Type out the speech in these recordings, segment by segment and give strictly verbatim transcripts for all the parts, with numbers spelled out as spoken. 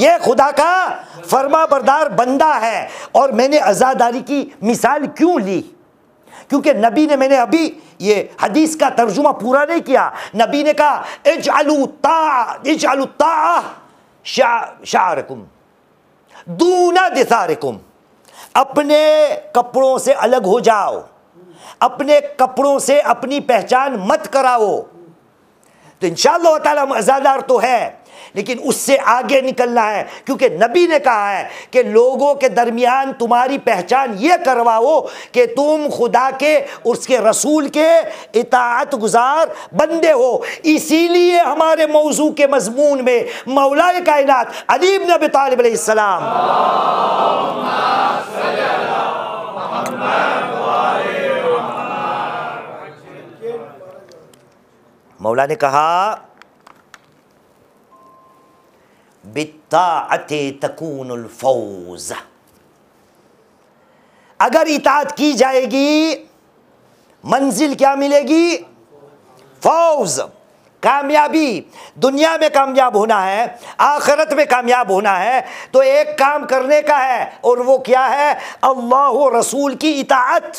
ये खुदा का फरमा बरदार बंदा है। और मैंने अज़ादारी की मिसाल क्यों ली? क्योंकि नबी ने, मैंने अभी ये हदीस का तर्जुमा पूरा नहीं किया, नबी ने कहा इजअलू ता इजअलू ता शाअरकुम दूना दिसारिकुम, अपने कपड़ों से अलग हो जाओ, अपने कपड़ों से अपनी पहचान मत कराओ। तो इंशाअल्लाह ताला हम अज़ादार तो है, लेकिन उससे आगे निकलना है, क्योंकि नबी ने कहा है कि लोगों के दरमियान तुम्हारी पहचान ये करवाओ कि तुम खुदा के, उसके रसूल के इताअत गुजार बंदे हो। इसीलिए हमारे मौजू के मजमून में मौलाए कायनात अली इब्न अबी तालिब अलैहिस्सलाम, मौला ने कहा बित्ताअते तकूनुल फौज, अगर इताअत की जाएगी मंजिल क्या मिलेगी? फौज, कामयाबी। दुनिया में कामयाब होना है, आखिरत में कामयाब होना है, तो एक काम करने का है, और वो क्या है? अल्लाह रसूल की इताअत,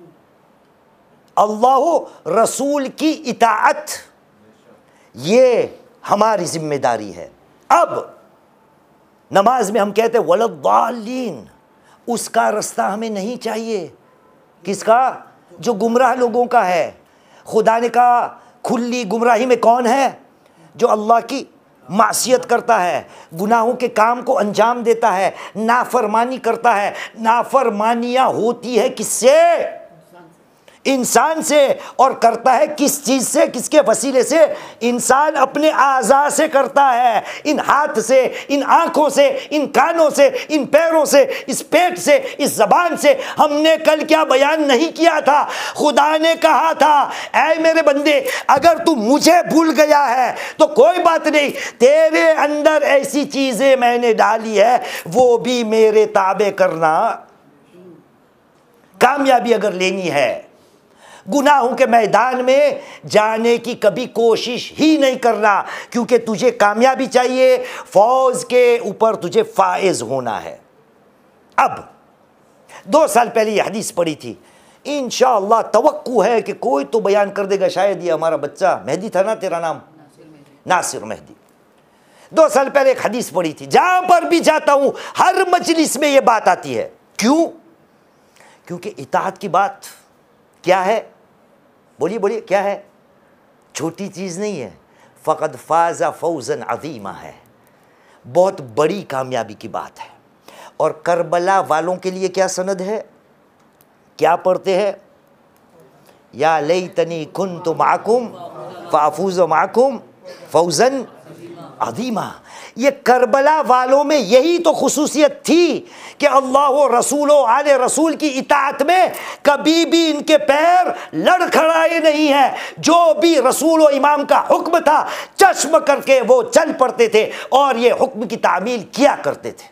अल्लाह रसूल की इताअत, ये हमारी जिम्मेदारी है। अब नमाज में हम कहते वलद्दालीन, उसका रास्ता हमें नहीं चाहिए। किसका? जो गुमराह लोगों का है। खुदा ने कहा खुली गुमराही में कौन है? जो अल्लाह की मासियत करता है, गुनाहों के काम को अंजाम देता है, नाफरमानी करता है। नाफरमानियाँ होती है किससे? इंसान से। और करता है किस चीज़ से? किसके वसीले से? इंसान अपने आज़ा से करता है, इन हाथ से, इन आँखों से, इन कानों से, इन पैरों से, इस पेट से, इस ज़बान से। हमने कल क्या बयान नहीं किया था? खुदा ने कहा था ऐ मेरे बंदे, अगर तू मुझे भूल गया है तो कोई बात नहीं, तेरे अंदर ऐसी चीज़ें मैंने डाली है, वो भी मेरे ताबे करना। कामयाबी अगर लेनी है, गुनाहों के मैदान में जाने की कभी कोशिश ही नहीं करना, क्योंकि तुझे कामयाबी चाहिए, फौज के ऊपर तुझे फाइज होना है। अब दो साल पहले ये हदीस पढ़ी थी, इंशाअल्लाह तवक्कु है कि कोई तो बयान कर देगा। शायद ये हमारा बच्चा मेहदी था ना, तेरा नाम नासिर मेहदी। दो साल पहले एक हदीस पढ़ी थी, जहां पर भी जाता हूं हर मजलिस में ये बात आती है। क्यों? क्योंकि इताअत की बात क्या है? बोलिए बोलिए, क्या है? छोटी चीज़ नहीं है। फ़क़द फ़ाज़ा फ़ौज़न अज़ीमा है, बहुत बड़ी कामयाबी की बात है। और करबला वालों के लिए क्या सनद है? क्या पढ़ते हैं? या लैतनी कुन्तु माकुम फ़अफ़ूज़ माकुम फ़ौज़न अज़ीमा। ये करबला वालों में यही तो खुसूसियत थी कि अल्लाह व रसूल व आले रसूल की इताअत में कभी भी इनके पैर लड़खड़ाए नहीं हैं। जो भी रसूल व इमाम का हुक्म था, चश्म करके वो चल पड़ते थे और ये हुक्म की तामील किया करते थे।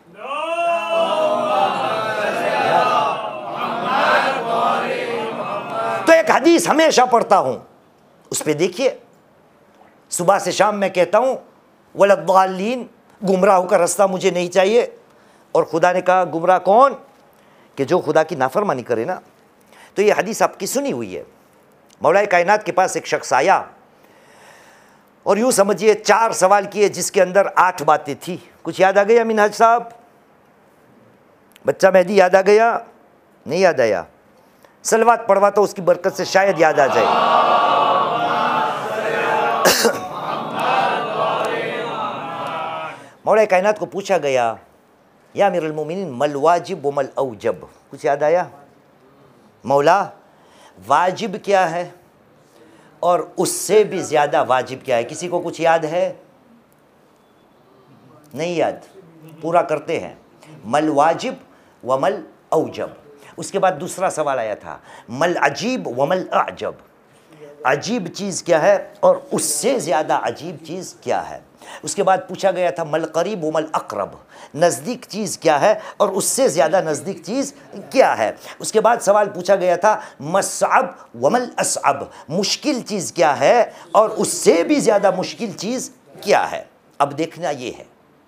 तो एक हदीस हमेशा पढ़ता हूं, उस पर देखिए, सुबह से शाम मैं कहता हूं वलद्दालीन, गुमराहों का रास्ता मुझे नहीं चाहिए। और खुदा ने कहा गुमराह कौन? कि जो खुदा की नाफरमानी करे ना। तो ये हदीस आपकी सुनी हुई है। मौलाए कायनात के पास एक शख्स आया और यूँ समझिए चार सवाल किए, जिसके अंदर आठ बातें थी। कुछ याद आ गया मिनहाज साहब? बच्चा मेहदी याद आ गया? नहीं याद आया? सलवात पढ़वा तो उसकी बरकत से शायद याद आ जाए। मौला कायनात को पूछा गया या अमीरुल मोमिनीन मल वाजिब व मल औजब? कुछ याद आया? मौला वाजिब क्या है और उससे भी ज़्यादा वाजिब क्या है? किसी को कुछ याद है? नहीं याद? पूरा करते हैं। मल वाजिब व मल औजब। उसके बाद दूसरा सवाल आया था मल अजीब व मल अजब। अजीब चीज़ क्या है और उससे ज़्यादा अजीब चीज़ क्या है? उसके बाद पूछा गया था मल करीब व मल अकरब। नज़दीक चीज़ क्या है और उससे ज़्यादा नज़दीक चीज़ क्या है? उसके बाद सवाल पूछा गया था मसअब व मल असअब। मुश्किल चीज़ क्या है और उससे भी ज़्यादा मुश्किल चीज़ क्या है? अब देखना ये है,